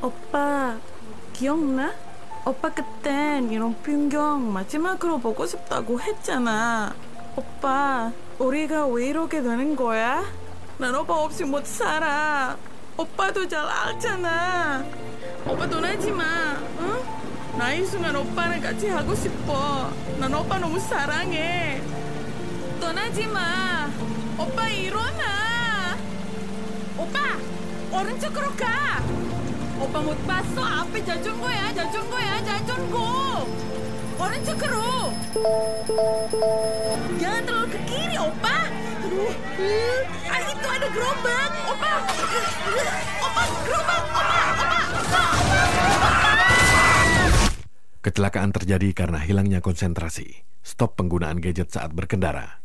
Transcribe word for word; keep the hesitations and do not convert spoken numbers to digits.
오빠, 기억나? 오빠 그땐 이런 풍경 마지막으로 보고 싶다고 했잖아. 오빠, 우리가 왜 이렇게 되는 거야? 난 오빠 없이 못 살아. 오빠도 잘 알잖아. 오빠 떠나지 마, 응? 나 이 순간 오빠랑 같이 하고 싶어. 난 오빠 너무 사랑해. 떠나지 마. 오빠 일어나. 오빠, 오른쪽으로 가. 오빠 못 봤어? 앞에 자전거야, 자전거야, 자전거. 오른쪽으로. Jangan terlalu ke kiri, opa. Aduh, ah itu ada gerobak, opa. Opa, gerobak, opa, opa, opa, opa. Kecelakaan terjadi karena hilangnya konsentrasi. Stop penggunaan gadget saat berkendara.